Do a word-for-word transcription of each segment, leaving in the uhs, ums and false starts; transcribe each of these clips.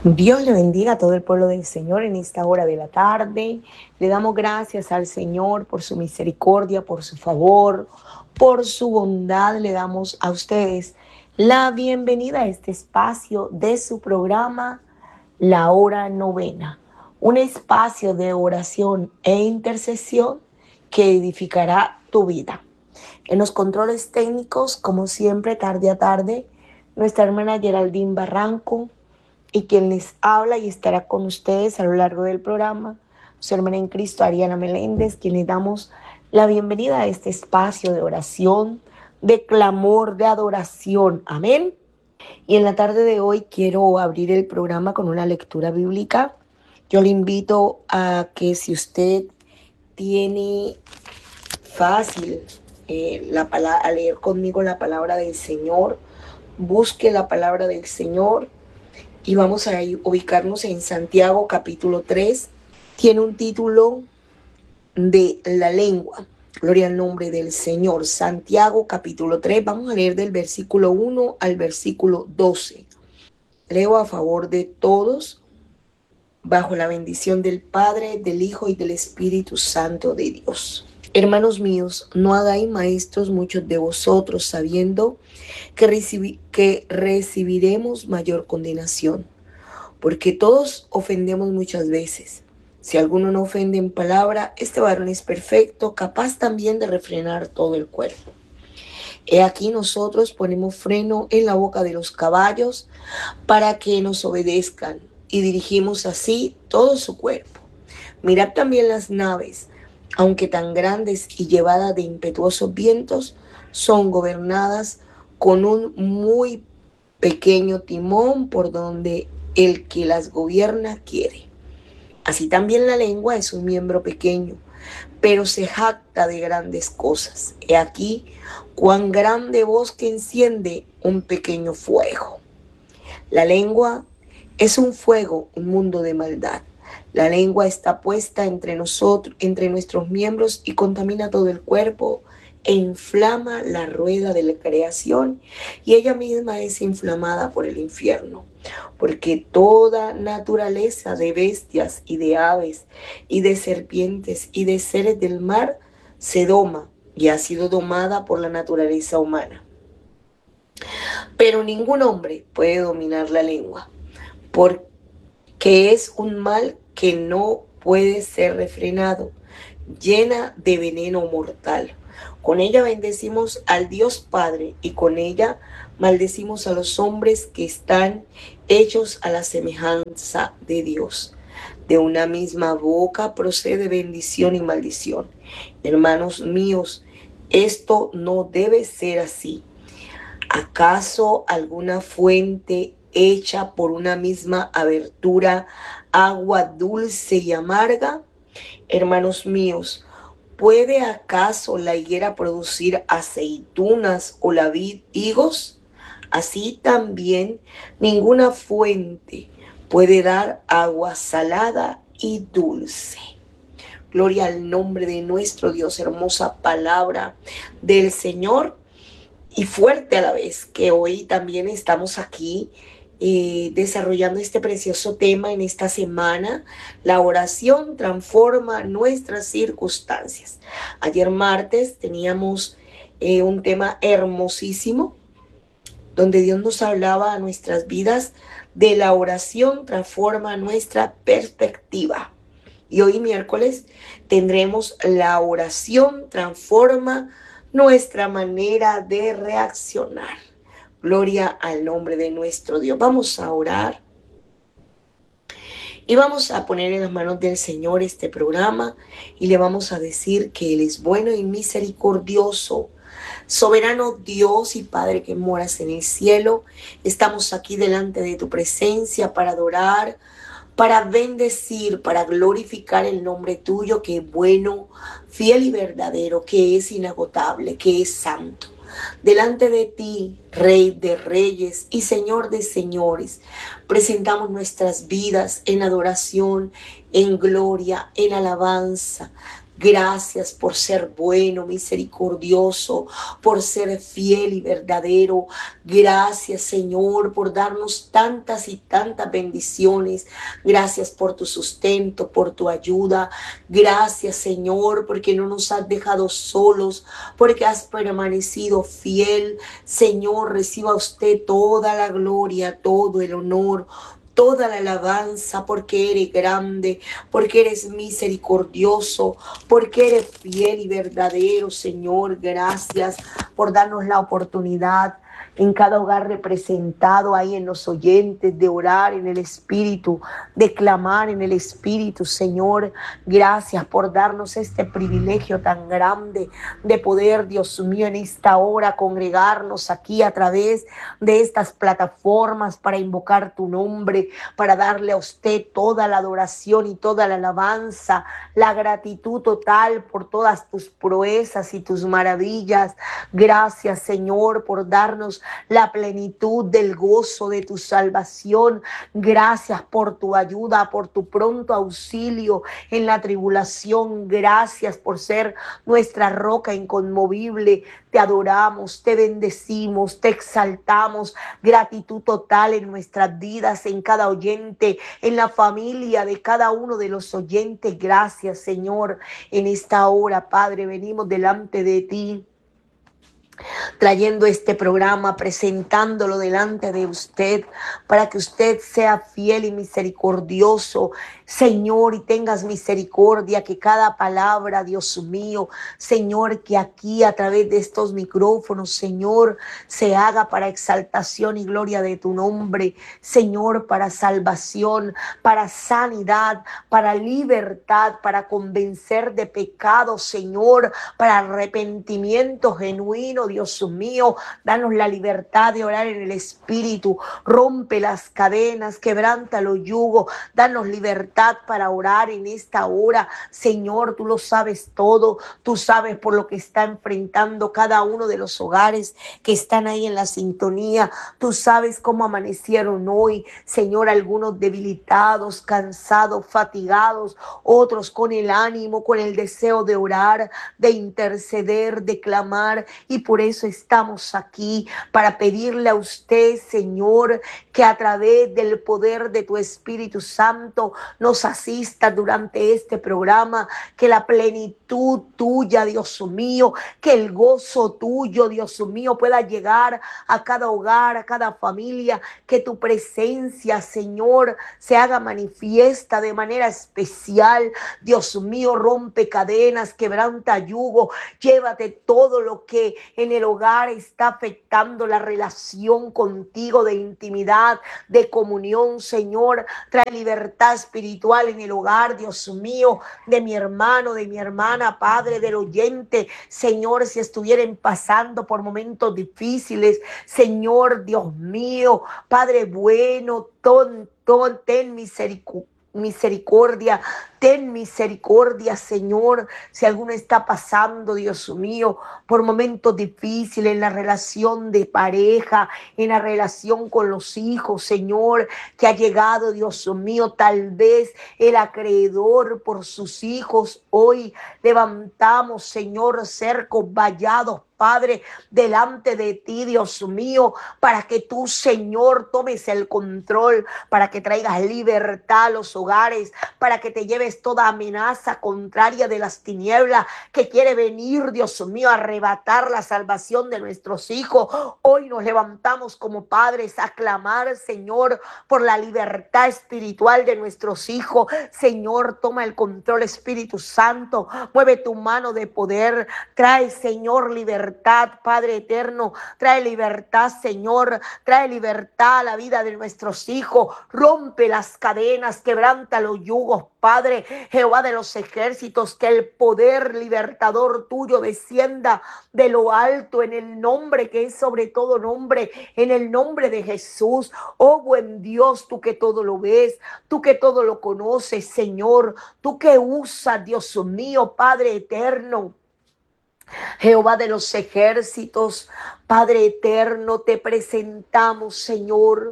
Dios le bendiga a todo el pueblo del Señor en esta hora de la tarde. Le damos gracias al Señor por su misericordia, por su favor, por su bondad. Le damos a ustedes la bienvenida a este espacio de su programa, La Hora Novena. Un espacio de oración e intercesión que edificará tu vida. En los controles técnicos, como siempre, tarde a tarde, nuestra hermana Geraldine Barranco, y quien les habla y estará con ustedes a lo largo del programa, su hermana en Cristo, Ariana Meléndez, quien les damos la bienvenida a este espacio de oración, de clamor, de adoración. Amén. Y en la tarde de hoy quiero abrir el programa con una lectura bíblica. Yo le invito a que si usted tiene fácil eh, la palabra, a leer conmigo la palabra del Señor, busque la palabra del Señor. Y vamos a ubicarnos en Santiago capítulo tres. Tiene un título de la lengua. Gloria al nombre del Señor. Santiago capítulo tres. Vamos a leer del versículo uno al versículo doce. Leo a favor de todos, bajo la bendición del Padre, del Hijo y del Espíritu Santo de Dios. Hermanos míos, no hagáis maestros muchos de vosotros, sabiendo que, recibi- que recibiremos mayor condenación, porque todos ofendemos muchas veces. Si alguno no ofende en palabra, este varón es perfecto, capaz también de refrenar todo el cuerpo. He aquí nosotros ponemos freno en la boca de los caballos para que nos obedezcan, y dirigimos así todo su cuerpo. Mirad también las naves, aunque tan grandes y llevadas de impetuosos vientos, son gobernadas con un muy pequeño timón por donde el que las gobierna quiere. Así también la lengua es un miembro pequeño, pero se jacta de grandes cosas. He aquí cuán grande bosque enciende un pequeño fuego. La lengua es un fuego, un mundo de maldad. La lengua está puesta entre nosotros, entre nuestros miembros, y contamina todo el cuerpo e inflama la rueda de la creación, y ella misma es inflamada por el infierno. Porque toda naturaleza de bestias y de aves y de serpientes y de seres del mar se doma y ha sido domada por la naturaleza humana. Pero ningún hombre puede dominar la lengua, porque es un mal que no puede ser refrenado, llena de veneno mortal. Con ella bendecimos al Dios Padre, y con ella maldecimos a los hombres que están hechos a la semejanza de Dios. De una misma boca procede bendición y maldición. Hermanos míos, esto no debe ser así. ¿Acaso alguna fuente hecha por una misma abertura, agua dulce y amarga? Hermanos míos, ¿puede acaso la higuera producir aceitunas o la vid higos? Así también ninguna fuente puede dar agua salada y dulce. Gloria al nombre de nuestro Dios, hermosa palabra del Señor, y fuerte a la vez, que hoy también estamos aquí eh, desarrollando este precioso tema en esta semana. La oración transforma nuestras circunstancias. Ayer martes teníamos eh, un tema hermosísimo, donde Dios nos hablaba a nuestras vidas de la oración transforma nuestra perspectiva. Y hoy miércoles tendremos la oración transforma nuestra manera de reaccionar. Gloria al nombre de nuestro Dios. Vamos a orar y vamos a poner en las manos del Señor este programa, y le vamos a decir que Él es bueno y misericordioso. Soberano Dios y Padre que moras en el cielo, estamos aquí delante de tu presencia para adorar, para bendecir, para glorificar el nombre tuyo, que es bueno, fiel y verdadero, que es inagotable, que es santo. Delante de ti, Rey de reyes y Señor de señores, presentamos nuestras vidas en adoración, en gloria, en alabanza. Gracias por ser bueno, misericordioso, por ser fiel y verdadero. Gracias, Señor, por darnos tantas y tantas bendiciones. Gracias por tu sustento, por tu ayuda. Gracias, Señor, porque no nos has dejado solos, porque has permanecido fiel. Señor, reciba usted toda la gloria, todo el honor, toda la alabanza, porque eres grande, porque eres misericordioso, porque eres fiel y verdadero, Señor. Gracias por darnos la oportunidad en cada hogar representado ahí en los oyentes, de orar en el Espíritu, de clamar en el Espíritu, Señor. Gracias por darnos este privilegio tan grande de poder, Dios mío, en esta hora congregarnos aquí a través de estas plataformas para invocar tu nombre, para darle a usted toda la adoración y toda la alabanza, la gratitud total por todas tus proezas y tus maravillas. Gracias, Señor, por darnos la plenitud del gozo de tu salvación. Gracias por tu ayuda, por tu pronto auxilio en la tribulación. Gracias por ser nuestra roca inconmovible. Te adoramos, te bendecimos, te exaltamos. Gratitud total en nuestras vidas, en cada oyente, en la familia de cada uno de los oyentes. Gracias, Señor. En esta hora, Padre, venimos delante de ti, trayendo este programa, presentándolo delante de usted, para que usted sea fiel y misericordioso, Señor, y tengas misericordia, que cada palabra, Dios mío, Señor, que aquí a través de estos micrófonos, Señor, se haga para exaltación y gloria de tu nombre, Señor, para salvación, para sanidad, para libertad, para convencer de pecado, Señor, para arrepentimiento genuino, Dios mío. Danos la libertad de orar en el Espíritu, rompe las cadenas, quebranta los yugos, danos libertad para orar en esta hora. Señor, tú lo sabes todo, tú sabes por lo que está enfrentando cada uno de los hogares que están ahí en la sintonía. Tú sabes cómo amanecieron hoy, Señor, algunos debilitados, cansados, fatigados, otros con el ánimo, con el deseo de orar, de interceder, de clamar, y por eso estamos aquí, para pedirle a usted, Señor, que a través del poder de tu Espíritu Santo nos asista durante este programa, que la plenitud tuya, Dios mío, que el gozo tuyo, Dios mío, pueda llegar a cada hogar, a cada familia, que tu presencia, Señor, se haga manifiesta de manera especial. Dios mío, rompe cadenas, quebranta yugo, llévate todo lo que en el hogar está afectando la relación contigo de intimidad, de comunión, Señor. Trae libertad espiritual en el hogar, Dios mío, de mi hermano, de mi hermana, Padre, del oyente. Señor, si estuvieran pasando por momentos difíciles, Señor, Dios mío, Padre bueno, ton, ton, ten misericordia. Misericordia, ten misericordia, Señor. Si alguno está pasando, Dios mío, por momentos difíciles en la relación de pareja, en la relación con los hijos, Señor, que ha llegado, Dios mío, tal vez el acreedor por sus hijos. Hoy levantamos, Señor, cercos vallados, Padre, delante de ti, Dios mío, para que tú, Señor, tomes el control, para que traigas libertad a los hogares, para que te lleves toda amenaza contraria de las tinieblas que quiere venir, Dios mío, a arrebatar la salvación de nuestros hijos. Hoy nos levantamos como padres a clamar, Señor, por la libertad espiritual de nuestros hijos. Señor, toma el control, Espíritu Santo, mueve tu mano de poder, trae, Señor, libertad. Padre eterno, trae libertad, Señor, trae libertad a la vida de nuestros hijos, rompe las cadenas, quebranta los yugos, Padre, Jehová de los ejércitos, que el poder libertador tuyo descienda de lo alto en el nombre que es sobre todo nombre, en el nombre de Jesús. Oh buen Dios, tú que todo lo ves, tú que todo lo conoces, Señor, tú que usas, Dios mío, Padre eterno, Jehová de los ejércitos, Padre eterno, te presentamos, Señor,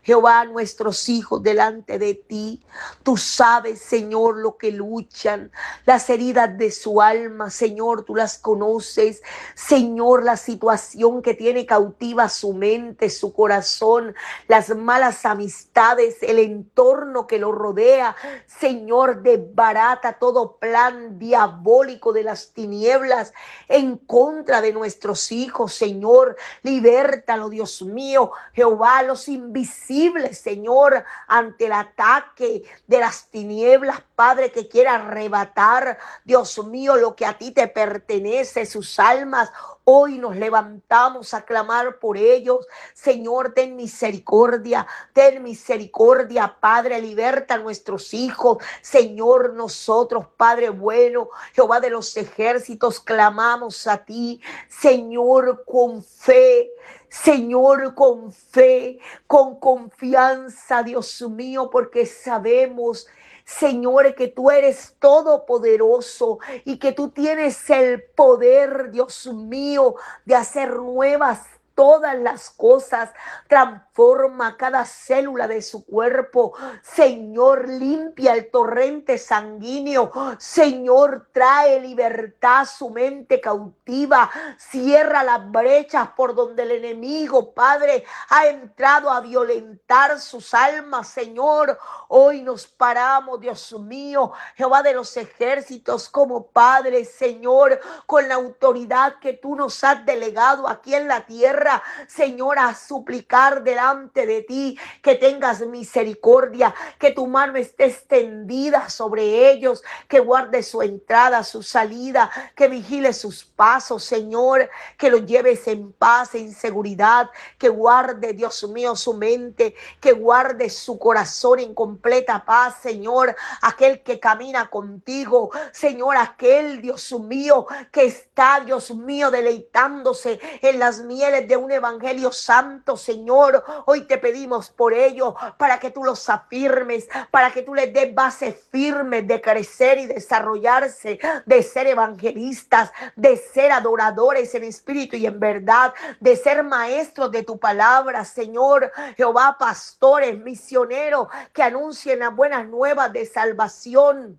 Jehová, nuestros hijos delante de ti. Tú sabes, Señor, lo que luchan, las heridas de su alma, Señor, tú las conoces. Señor, la situación que tiene cautiva su mente, su corazón, las malas amistades, el entorno que lo rodea. Señor, desbarata todo plan diabólico de las tinieblas en contra de nuestros hijos, Señor. Libértalo, Dios mío. Jehová, los invisibles, Señor, ante el ataque de las tinieblas, Padre, que quiera arrebatar, Dios mío, lo que a ti te pertenece, sus almas. Hoy nos levantamos a clamar por ellos. Señor, ten misericordia, ten misericordia, Padre, liberta a nuestros hijos. Señor, nosotros, Padre bueno, Jehová de los ejércitos, clamamos a ti, Señor, con fe. Señor, con fe, con confianza, Dios mío, porque sabemos, Señor, que tú eres todopoderoso y que tú tienes el poder, Dios mío, de hacer nuevas todas las cosas. Transforma cada célula de su cuerpo. Señor, limpia el torrente sanguíneo. Señor, trae libertad a su mente cautiva. Cierra las brechas por donde el enemigo, Padre, ha entrado a violentar sus almas. Señor, hoy nos paramos, Dios mío, Jehová de los ejércitos, como Padre, Señor, con la autoridad que tú nos has delegado aquí en la tierra, Señor, a suplicar delante de ti que tengas misericordia, que tu mano esté extendida sobre ellos, que guarde su entrada, su salida, que vigile sus pasos, Señor, que los lleves en paz, en seguridad, que guarde, Dios mío, su mente, que guarde su corazón en completa paz, Señor, aquel que camina contigo, Señor, aquel, Dios mío, que está, Dios mío, deleitándose en las mieles de un evangelio santo, Señor. Hoy te pedimos por ello, para que tú los afirmes, para que tú les des bases firmes de crecer y desarrollarse, de ser evangelistas, de ser adoradores en espíritu y en verdad, de ser maestros de tu palabra, Señor. Jehová, pastores, misioneros que anuncien las buenas nuevas de salvación.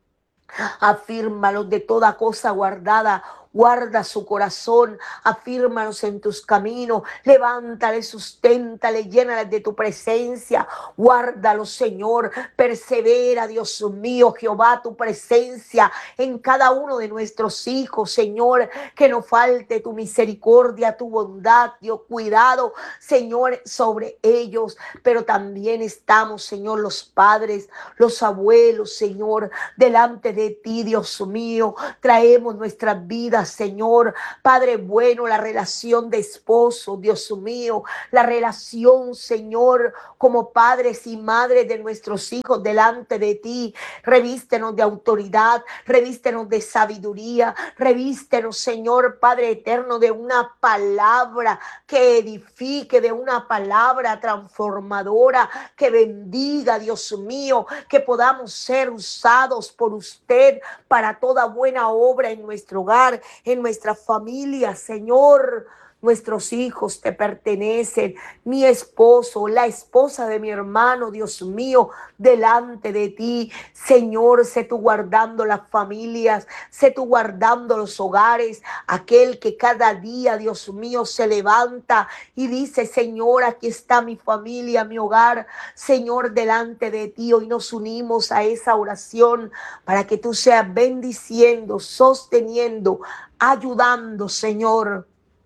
Afírmalos de toda cosa guardada. Guarda su corazón, afírmalos en tus caminos, levántale, susténtale, llénale de tu presencia, guárdalo, Señor, persevera, Dios mío, Jehová, tu presencia en cada uno de nuestros hijos, Señor, que no falte tu misericordia, tu bondad, Dios, cuidado, Señor, sobre ellos, pero también estamos, Señor, los padres, los abuelos, Señor, delante de ti, Dios mío, traemos nuestras vidas, Señor, Padre bueno, la relación de esposo, Dios mío, la relación, Señor, como padres y madres de nuestros hijos delante de ti. Revístenos de autoridad, revístenos de sabiduría, revístenos, Señor, Padre eterno, de una palabra que edifique, de una palabra transformadora, que bendiga, Dios mío, que podamos ser usados por usted para toda buena obra en nuestro hogar, en nuestra familia, Señor. Nuestros hijos te pertenecen, mi esposo, la esposa de mi hermano, Dios mío, delante de ti, Señor, sé tú guardando las familias, sé tú guardando los hogares, aquel que cada día, Dios mío, se levanta y dice, Señor, aquí está mi familia, mi hogar, Señor, delante de ti. Hoy nos unimos a esa oración para que tú seas bendiciendo, sosteniendo, ayudando, Señor.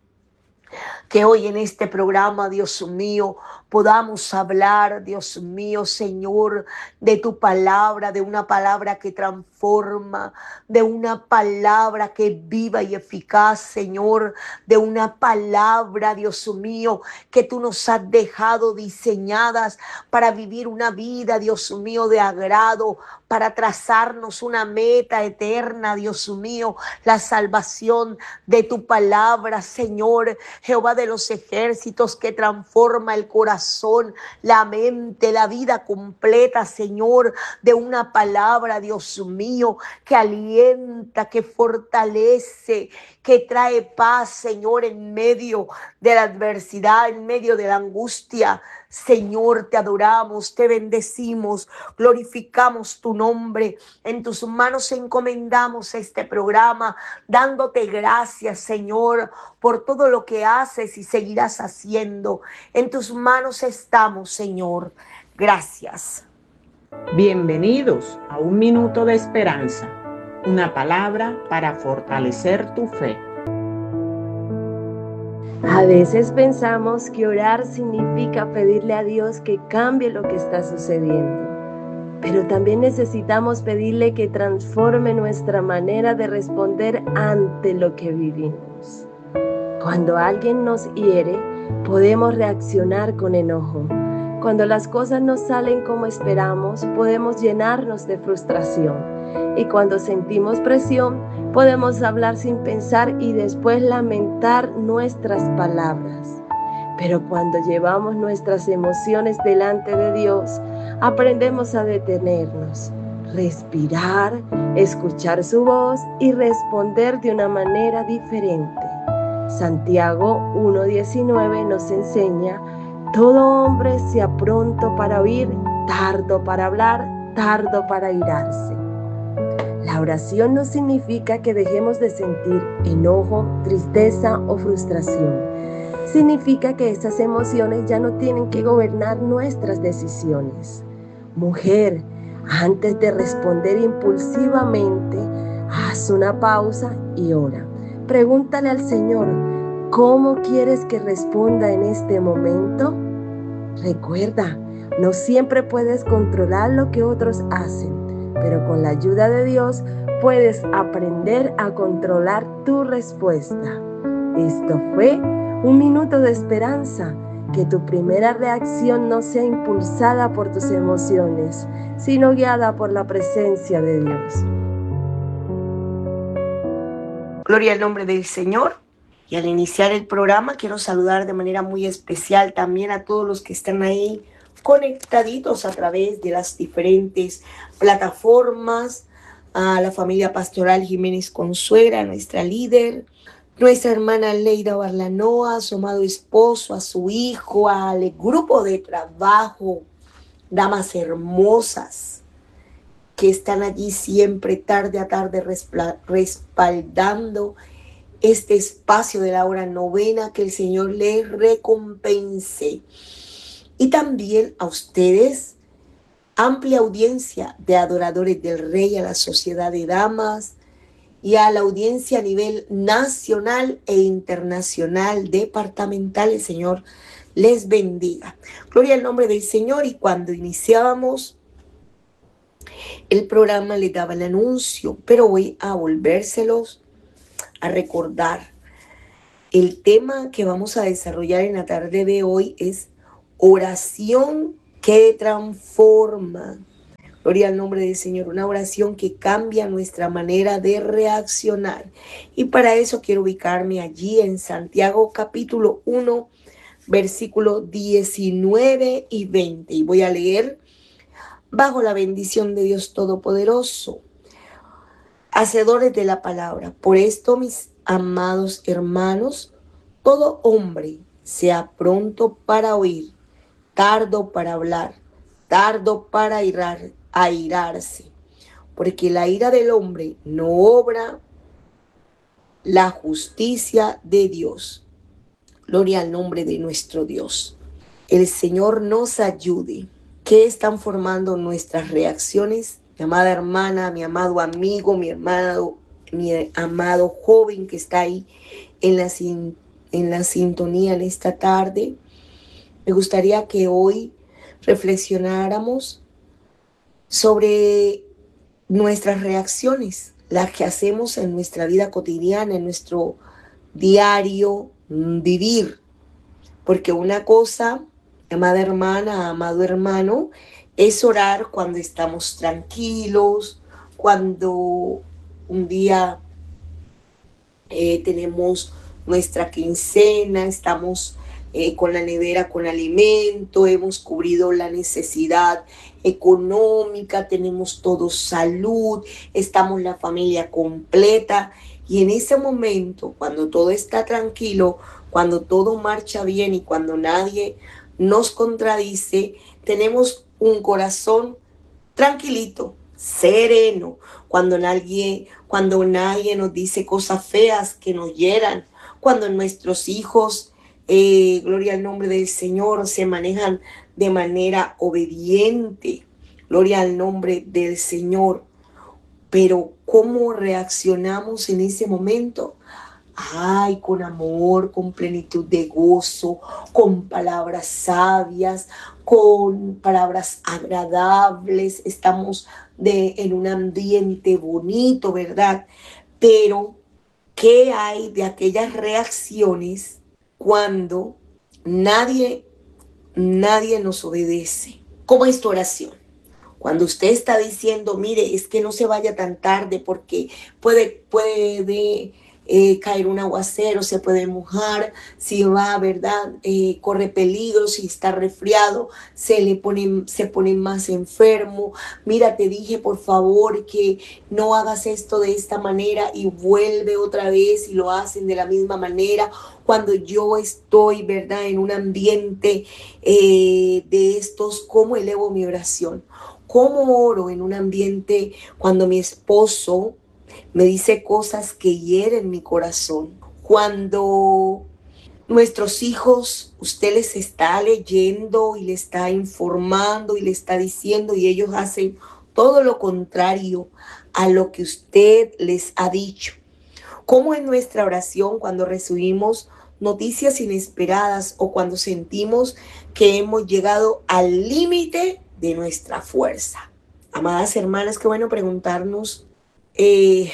Que hoy en este programa, Dios mío, podamos hablar, Dios mío, Señor, de tu palabra, de una palabra que transforma, de una palabra que es viva y eficaz, Señor, de una palabra, Dios mío, que tú nos has dejado diseñadas para vivir una vida, Dios mío, de agrado, para trazarnos una meta eterna, Dios mío, la salvación de tu palabra, Señor, Jehová de los ejércitos, que transforma el corazón, la mente, la vida completa, Señor, de una palabra, Dios mío, que alienta, que fortalece, que trae paz, Señor, en medio de la adversidad, en medio de la angustia. Señor, te adoramos, te bendecimos, glorificamos tu nombre. En tus manos encomendamos este programa, dándote gracias, Señor, por todo lo que haces y seguirás haciendo. En tus manos estamos, Señor. Gracias. Bienvenidos a Un Minuto de Esperanza, una palabra para fortalecer tu fe. A veces pensamos que orar significa pedirle a Dios que cambie lo que está sucediendo, pero también necesitamos pedirle que transforme nuestra manera de responder ante lo que vivimos. Cuando alguien nos hiere, podemos reaccionar con enojo. Cuando las cosas no salen como esperamos, podemos llenarnos de frustración. Y cuando sentimos presión, podemos hablar sin pensar y después lamentar nuestras palabras. Pero cuando llevamos nuestras emociones delante de Dios, aprendemos a detenernos, respirar, escuchar su voz y responder de una manera diferente. Santiago uno diecinueve nos enseña: todo hombre sea pronto para oír, tardo para hablar, tardo para airarse. La oración no significa que dejemos de sentir enojo, tristeza o frustración. Significa que estas emociones ya no tienen que gobernar nuestras decisiones. Mujer, antes de responder impulsivamente, haz una pausa y ora. Pregúntale al Señor: ¿cómo quieres que responda en este momento? Recuerda, no siempre puedes controlar lo que otros hacen, pero con la ayuda de Dios puedes aprender a controlar tu respuesta. Esto fue Un Minuto de Esperanza. Que tu primera reacción no sea impulsada por tus emociones, sino guiada por la presencia de Dios. Gloria al nombre del Señor. Y al iniciar el programa quiero saludar de manera muy especial también a todos los que están ahí conectaditos a través de las diferentes plataformas, a la familia pastoral Jiménez Consuegra, nuestra líder, nuestra hermana Leida Barlanoa, a su amado esposo, a su hijo, al grupo de trabajo, damas hermosas que están allí siempre tarde a tarde respaldando este espacio de la hora novena. Que el Señor les recompense. Y también a ustedes, amplia audiencia de adoradores del Rey, a la sociedad de damas y a la audiencia a nivel nacional e internacional, departamental. El Señor les bendiga. Gloria al nombre del Señor. Y cuando iniciábamos el programa les daba el anuncio, pero voy a volvérselos a recordar. El tema que vamos a desarrollar en la tarde de hoy es oración que transforma. Gloria al nombre del Señor. Una oración que cambia nuestra manera de reaccionar. Y para eso quiero ubicarme allí en Santiago capítulo uno, versículos diecinueve y veinte. Y voy a leer bajo la bendición de Dios Todopoderoso. Hacedores de la palabra. Por esto, mis amados hermanos, todo hombre sea pronto para oír, tardo para hablar, tardo para irar, airarse, porque la ira del hombre no obra la justicia de Dios. Gloria al nombre de nuestro Dios. El Señor nos ayude. ¿Qué están formando nuestras reacciones? Mi amada hermana, mi amado amigo, mi hermano, mi amado joven que está ahí en la, en la sintonía en esta tarde. Me gustaría que hoy reflexionáramos sobre nuestras reacciones, las que hacemos en nuestra vida cotidiana, en nuestro diario vivir. Porque una cosa, amada hermana, amado hermano, es orar cuando estamos tranquilos, cuando un día eh, tenemos nuestra quincena, estamos eh, con la nevera con alimento, hemos cubrido la necesidad económica, tenemos todos salud, estamos la familia completa. Y en ese momento, cuando todo está tranquilo, cuando todo marcha bien y cuando nadie nos contradice, tenemos un corazón tranquilito, sereno, cuando nadie, cuando nadie nos dice cosas feas que nos hieran, cuando nuestros hijos, eh, gloria al nombre del Señor, se manejan de manera obediente, gloria al nombre del Señor. Pero ¿cómo reaccionamos en ese momento? Ay, con amor, con plenitud de gozo, con palabras sabias, con palabras agradables. Estamos de, en un ambiente bonito, ¿verdad? Pero, ¿qué hay de aquellas reacciones cuando nadie, nadie nos obedece? ¿Cómo es tu oración? Cuando usted está diciendo, mire, es que no se vaya tan tarde porque puede, puede eh, caer un aguacero, se puede mojar, si va, ¿verdad? Eh, corre peligro, si está resfriado, se le pone, se pone más enfermo. Mira, te dije, por favor, que no hagas esto de esta manera y vuelve otra vez y lo hacen de la misma manera. Cuando yo estoy, ¿verdad?, en un ambiente eh, de estos, ¿cómo elevo mi oración? ¿Cómo oro en un ambiente cuando mi esposo me dice cosas que hieren mi corazón? Cuando nuestros hijos, usted les está leyendo y le está informando y le está diciendo y ellos hacen todo lo contrario a lo que usted les ha dicho. ¿Cómo es nuestra oración cuando recibimos noticias inesperadas o cuando sentimos que hemos llegado al límite de nuestra fuerza? Amadas hermanas, qué bueno preguntarnos, eh,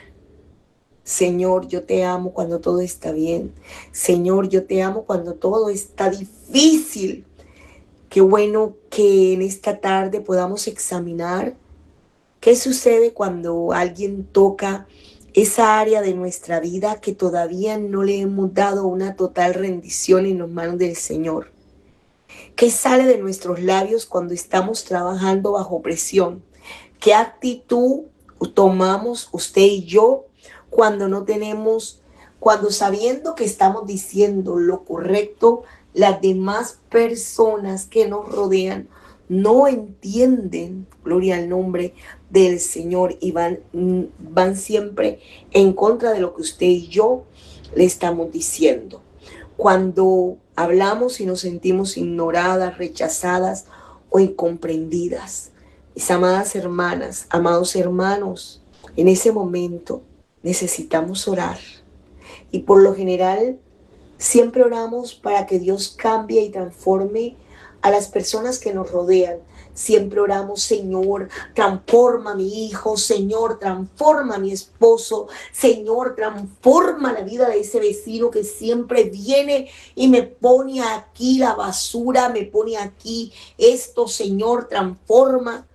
Señor, yo te amo cuando todo está bien. Señor, yo te amo cuando todo está difícil. Qué bueno que en esta tarde podamos examinar qué sucede cuando alguien toca esa área de nuestra vida que todavía no le hemos dado una total rendición en las manos del Señor. ¿Qué sale de nuestros labios cuando estamos trabajando bajo presión? ¿Qué actitud tomamos usted y yo cuando no tenemos, cuando sabiendo que estamos diciendo lo correcto, las demás personas que nos rodean no entienden, gloria al nombre del Señor, y van, van siempre en contra de lo que usted y yo le estamos diciendo? Cuando hablamos y nos sentimos ignoradas, rechazadas o incomprendidas. Mis amadas hermanas, amados hermanos, en ese momento necesitamos orar. Y por lo general, siempre oramos para que Dios cambie y transforme a las personas que nos rodean. Siempre oramos, Señor, transforma a mi hijo, Señor, transforma a mi esposo, Señor, transforma la vida de ese vecino que siempre viene y me pone aquí la basura, me pone aquí esto, Señor, transforma.